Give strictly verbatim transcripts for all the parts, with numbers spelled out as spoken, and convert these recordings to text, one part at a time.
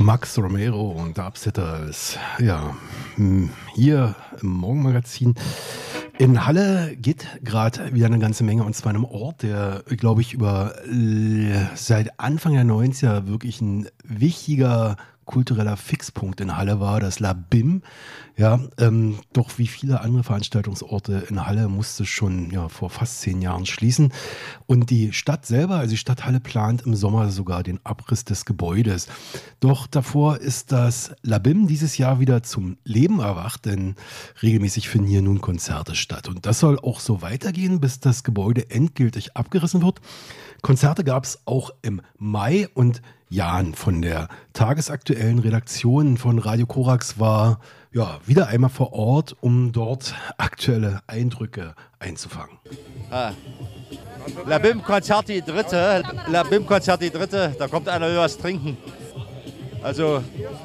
Max Romero und Upsetters. Ja, hier im Morgenmagazin. In Halle geht gerade wieder eine ganze Menge, und zwar an einem Ort, der, glaube ich, über äh, seit Anfang der neunziger wirklich ein wichtiger kultureller Fixpunkt in Halle war, das La Bim. Ja, ähm, doch wie viele andere Veranstaltungsorte in Halle musste schon ja, vor fast zehn Jahren schließen. Und die Stadt selber, also die Stadt Halle, plant im Sommer sogar den Abriss des Gebäudes. Doch davor ist das La Bim dieses Jahr wieder zum Leben erwacht, denn regelmäßig finden hier nun Konzerte statt. Und das soll auch so weitergehen, bis das Gebäude endgültig abgerissen wird. Konzerte gab es auch im Mai, und Jan von der tagesaktuellen Redaktion von Radio Korax war ja wieder einmal vor Ort, um dort aktuelle Eindrücke einzufangen. Ah. La Bim Konzert die dritte, La Bim Konzert die dritte, da kommt einer will was trinken. Also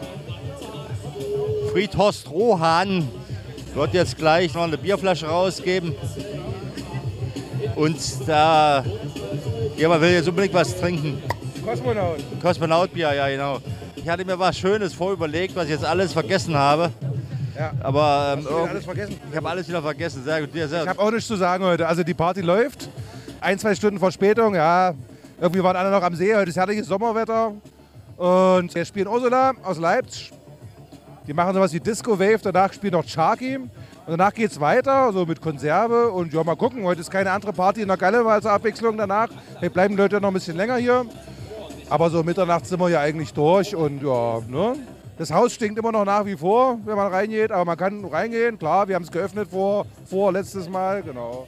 Friedhorst Rohan wird jetzt gleich noch eine Bierflasche rausgeben. Und da jemand will jetzt unbedingt was trinken. Kosmonaut. Kosmonautbier, ja genau. Ich hatte mir was Schönes vorüberlegt, was ich jetzt alles vergessen habe. Ja. Aber ähm, Hast du wieder alles vergessen? Ich habe alles wieder vergessen. Sehr gut. Sehr, sehr Ich habe auch nichts zu sagen heute. Also die Party läuft. Ein, zwei Stunden Verspätung. Ja, irgendwie waren alle noch am See. Heute ist herrliches Sommerwetter. Und wir spielen Ursula aus Leipzig. Die machen sowas wie Disco Wave. Danach spielt noch Sharky. Und danach geht es weiter, so mit Konserve. Und ja, mal gucken. Heute ist keine andere Party in der Galle, weil zur Abwechslung danach. Hier bleiben die Leute noch ein bisschen länger hier. Aber so Mitternacht sind wir ja eigentlich durch. Und ja, ne? Das Haus stinkt immer noch nach wie vor, wenn man reingeht. Aber man kann reingehen. Klar, wir haben es geöffnet vor, vor letztes Mal. Genau.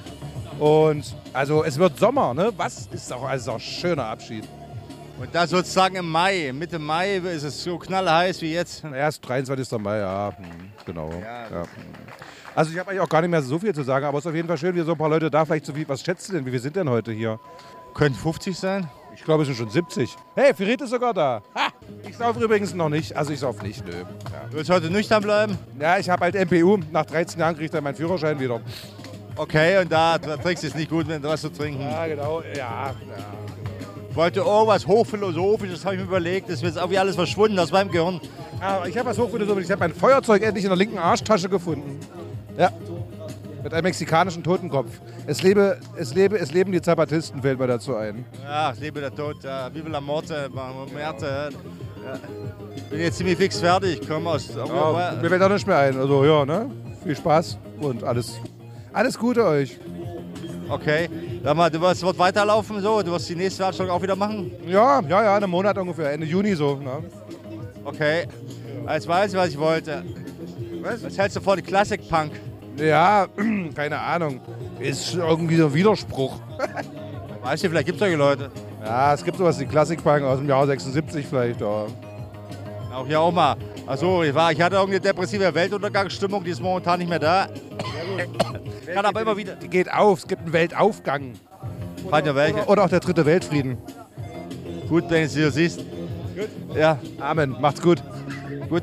Und also es wird Sommer, ne? Was ist auch, also auch ein schöner Abschied. Und das sozusagen im Mai, Mitte Mai ist es so knallheiß wie jetzt. Erst dreiundzwanzigsten Mai, ja, hm, genau. Ja. Ja. Also ich habe eigentlich auch gar nicht mehr so viel zu sagen, aber es ist auf jeden Fall schön, wie so ein paar Leute da. Vielleicht so viel, was schätzt du denn, wie wir sind denn heute hier? Könnten fünfzig sein? Ich glaube, es sind schon siebzig. Hey, Ferit ist sogar da. Ha! Ich sauf übrigens noch nicht, also ich sauf nicht, nö. Ja, Du willst heute nüchtern bleiben? ja ich habe halt M P U, nach dreizehn Jahren kriege ich dann meinen Führerschein wieder. Okay, und da trinkst du es nicht gut, wenn du was zu trinken. Ja, genau, ja. ja. Ich wollte irgendwas Hochphilosophisches, habe ich mir überlegt. Das ist jetzt irgendwie alles verschwunden aus meinem Gehirn. Aber ich habe was hochphilosophisches, ich habe mein Feuerzeug endlich in der linken Arschtasche gefunden. Ja, mit einem mexikanischen Totenkopf. Es lebe, es lebe, es leben die Zapatisten, fällt mir dazu ein. Ja, ich lebe der Tod. Ja. Vive la Morte, Merte. Ja. Bin jetzt ziemlich fix fertig. Ich komme aus. Ja, mir fällt auch nicht mehr ein. Also ja, ne? Viel Spaß und alles, alles Gute euch. Okay. Sag mal, du wirst wird weiterlaufen so? Du wirst die nächste Veranstaltung auch wieder machen? Ja, ja, ja, einen Monat ungefähr, Ende Juni so. Ne? Okay. Jetzt weiß ich, was ich wollte. Was? Was hältst du vor die Classic Punk? Ja, keine Ahnung. Ist irgendwie so ein Widerspruch. Weißt du, vielleicht gibt es solche Leute. Ja, es gibt sowas wie Klassikpunk aus dem Jahr sechsundsiebzig vielleicht. Ja. Auch hier auch mal. Achso, ich, war, ich hatte irgendeine depressive Weltuntergangsstimmung, die ist momentan nicht mehr da. Kann aber immer wieder. Die geht auf, es gibt einen Weltaufgang. Fand ja welche. Oder, oder auch der dritte Weltfrieden. Gut, wenn du es hier siehst. Gut. Ja, Amen, macht's gut. gut.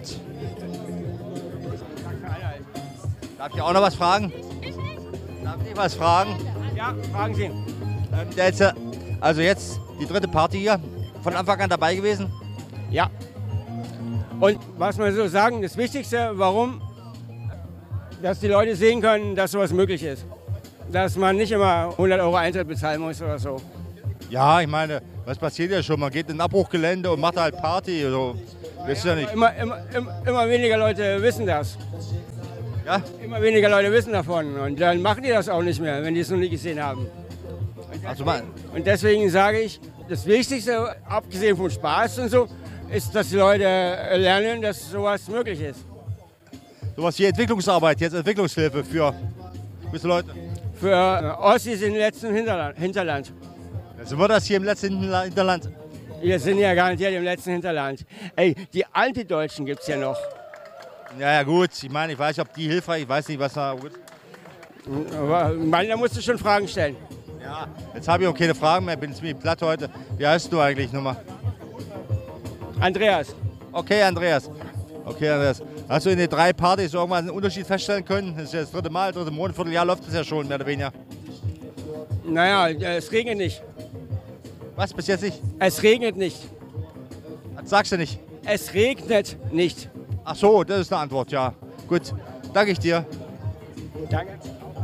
Darf ich auch noch was fragen? Darf ich was fragen? Ja, fragen Sie. Ähm, der jetzt, äh, also jetzt die dritte Party hier, von Anfang an dabei gewesen? Ja. Und was wir so sagen, das Wichtigste, warum, dass die Leute sehen können, dass sowas möglich ist. Dass man nicht immer hundert Euro Eintritt bezahlen muss oder so. Ja, ich meine, was passiert ja schon? Man geht in ein Abbruchgelände und macht halt Party. So. Wisst ihr ja nicht. Immer, immer, immer, immer weniger Leute wissen das. Ja? Immer weniger Leute wissen davon. Und dann machen die das auch nicht mehr, wenn die es noch nie gesehen haben. Also mal, Und deswegen sage ich, das Wichtigste, abgesehen vom Spaß und so, ist, dass die Leute lernen, dass sowas möglich ist. sowas wie Entwicklungsarbeit, jetzt Entwicklungshilfe für gewisse Leute. Für Ossis im letzten Hinterland. Hinterland. Also wird das hier im letzten Hinterla- Hinterland. Wir sind ja garantiert im letzten Hinterland. Ey, die Antideutschen gibt's ja noch. Ja, ja, gut. Ich meine, ich weiß nicht, ob die hilfreich, ich weiß nicht, was da gut. Aber Mann, da musst du schon Fragen stellen. Ja, jetzt habe ich auch keine Fragen mehr, bin ziemlich platt heute. Wie heißt du eigentlich nochmal? Andreas, Okay, Andreas. Okay, Andreas. Hast du in den drei Partys irgendwann einen Unterschied feststellen können? Das ist ja das dritte Mal, dritte Monat, Vierteljahr läuft das ja schon, mehr oder weniger. naja, es regnet nicht. Was, bis jetzt nicht? Es regnet nicht. Das sagst du nicht. Es regnet nicht. Ach so, das ist eine Antwort, ja. Gut, danke ich dir. Danke.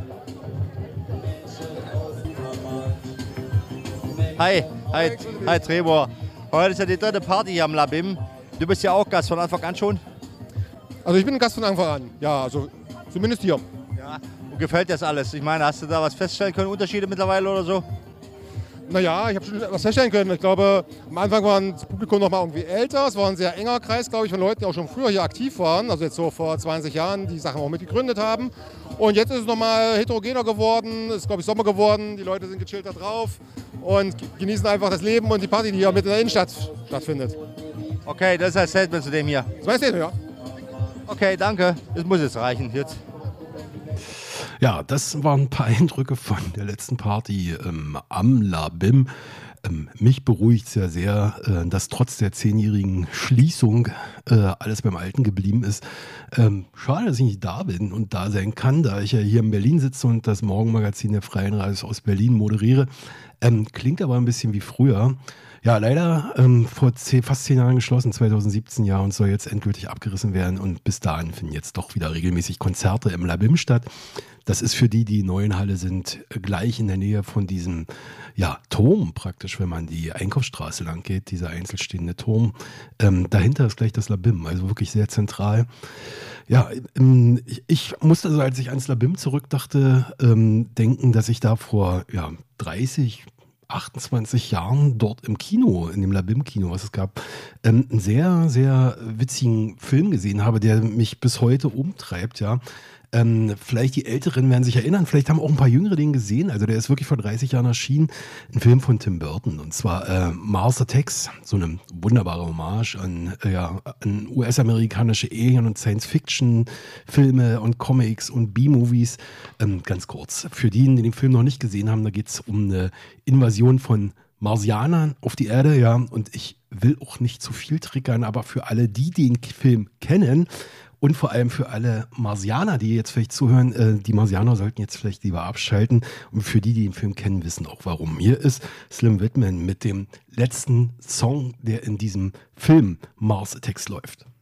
Hi, hi, hi Trevor. Heute ist ja die dritte Party hier am Labim. Du bist ja auch Gast von Anfang an schon. Also ich bin ein Gast von Anfang an, ja, also zumindest hier. Ja. Und gefällt dir das alles? Ich meine, hast du da was feststellen können, Unterschiede mittlerweile oder so? Naja, ich habe schon was feststellen können. Ich glaube, am Anfang war das Publikum noch mal irgendwie älter. Es war ein sehr enger Kreis, glaube ich, von Leuten, die auch schon früher hier aktiv waren. Also jetzt so vor zwanzig Jahren, die Sachen auch mitgegründet haben. Und jetzt ist es nochmal heterogener geworden. Es ist, glaube ich, Sommer geworden. Die Leute sind gechillter drauf und genießen einfach das Leben und die Party, die hier mit in der Innenstadt stattfindet. Okay, das ist ein Statement zu dem hier. Das ist mein Statement, ja. Okay, danke. Das muss jetzt reichen. Jetzt. Ja, das waren ein paar Eindrücke von der letzten Party ähm, am Labim. Ähm, mich beruhigt es ja sehr, äh, dass trotz der zehnjährigen Schließung äh, alles beim Alten geblieben ist. Ähm, schade, dass ich nicht da bin und da sein kann, da ich ja hier in Berlin sitze und das Morgenmagazin der Freien Radios aus Berlin moderiere. Ähm, klingt aber ein bisschen wie früher. Ja, leider ähm, vor zehn, fast zehn Jahren geschlossen, zwanzig siebzehn ja, und soll jetzt endgültig abgerissen werden. Und bis dahin finden jetzt doch wieder regelmäßig Konzerte im Labim statt. Das ist für die, die in Neuenhalle sind, gleich in der Nähe von diesem ja, Turm praktisch, wenn man die Einkaufsstraße lang geht, dieser einzelstehende Turm. Ähm, dahinter ist gleich das Labim, also wirklich sehr zentral. Ja, ähm, ich, ich musste also, als ich ans Labim zurückdachte, ähm, denken, dass ich da vor ja, dreißig, achtundzwanzig Jahren dort im Kino, in dem Labim-Kino, was es gab, ähm, einen sehr, sehr witzigen Film gesehen habe, der mich bis heute umtreibt, ja. Ähm, vielleicht die Älteren werden sich erinnern, vielleicht haben auch ein paar Jüngere den gesehen. Also der ist wirklich vor dreißig Jahren erschienen. Ein Film von Tim Burton, und zwar äh, Mars Attacks, so eine wunderbare Hommage an, äh, ja, an U S-amerikanische Alien- und Science-Fiction-Filme und Comics und B-Movies. Ähm, ganz kurz, für diejenigen, die den Film noch nicht gesehen haben, da geht es um eine Invasion von Marsianern auf die Erde, ja, und ich will auch nicht zu viel triggern, aber für alle, die den Film kennen, und vor allem für alle Marsianer, die jetzt vielleicht zuhören, äh, die Marsianer sollten jetzt vielleicht lieber abschalten. Und für die, die den Film kennen, wissen auch warum. Hier ist Slim Whitman mit dem letzten Song, der in diesem Film Mars Attacks läuft.